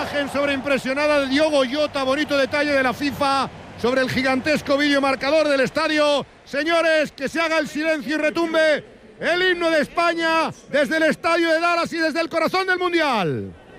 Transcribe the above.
imagen sobreimpresionada de Diogo Jota, bonito detalle de la FIFA sobre el gigantesco videomarcador del estadio. Señores, que se haga el silencio y retumbe el himno de España desde el estadio de Dallas y desde el corazón del Mundial.